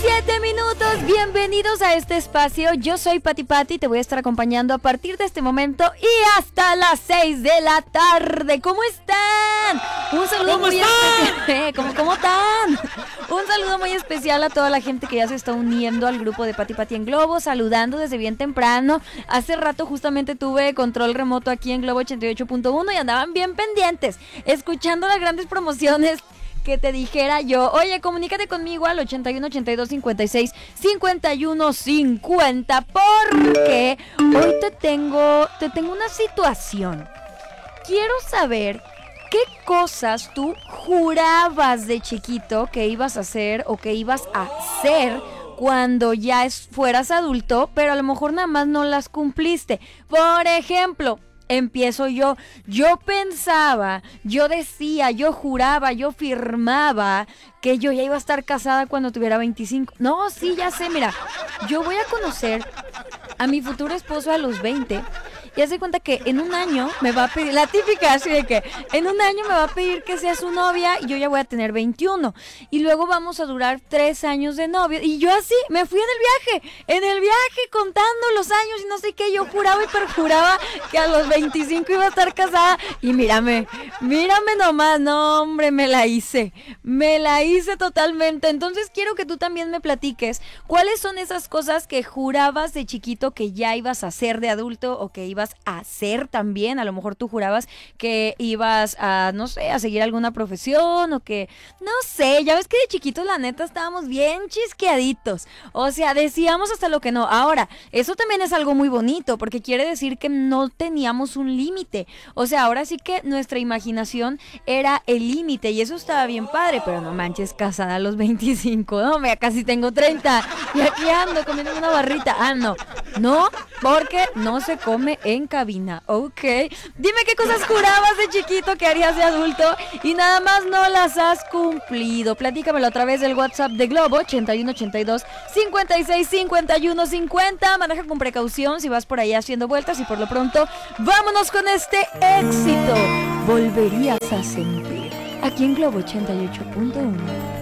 7 minutos, bienvenidos a este espacio. Yo soy Pati Pati, te voy a estar acompañando a partir de este momento y hasta las 6 de la tarde. ¿Cómo están? Un saludo muy especial. ¿Cómo están? Un saludo muy especial a toda la gente que ya se está uniendo al grupo de Pati Pati en Globo, saludando desde bien temprano. Hace rato justamente tuve control remoto aquí en Globo 88.1 y andaban bien pendientes, escuchando las grandes promociones que te dijera yo. Oye, comunícate conmigo al 81 82 56 51 50 porque hoy te tengo una situación. Quiero saber qué cosas tú jurabas de chiquito que ibas a hacer o que ibas a hacer cuando ya fueras adulto, pero a lo mejor nada más no las cumpliste. Por ejemplo, empiezo yo pensaba, yo decía, yo juraba, yo firmaba que yo ya iba a estar casada cuando tuviera 25. No, sí, ya sé, mira, yo voy a conocer a mi futuro esposo a los 20 y hace cuenta que en un año me va a pedir, la típica así de que en un año me va a pedir que sea su novia y yo ya voy a tener 21 y luego vamos a durar 3 años de novio y yo así me fui en el viaje contando los años y no sé qué, yo juraba y perjuraba que a los 25 iba a estar casada y mírame nomás, no hombre, me la hice totalmente. Entonces quiero que tú también me platiques cuáles son esas cosas que jurabas de chiquito que ya ibas a hacer de adulto o que ibas a hacer también. A lo mejor tú jurabas que ibas a, no sé, a seguir alguna profesión o que, no sé, ya ves que de chiquitos la neta estábamos bien chisqueaditos, o sea, decíamos hasta lo que no. Ahora, eso también es algo muy bonito porque quiere decir que no teníamos un límite, o sea, ahora sí que nuestra imaginación era el límite y eso estaba bien padre, pero no manches, casada a los 25, no, ya casi tengo 30 y aquí ando comiendo una barrita. No, porque no se come en cabina, ok. Dime qué cosas jurabas de chiquito que harías de adulto y nada más no las has cumplido. Platícamelo a través del WhatsApp de Globo 81 82 56 51 50. Maneja con precaución si vas por ahí haciendo vueltas y por lo pronto vámonos con este éxito. Volverías a sentir aquí en Globo 88.1.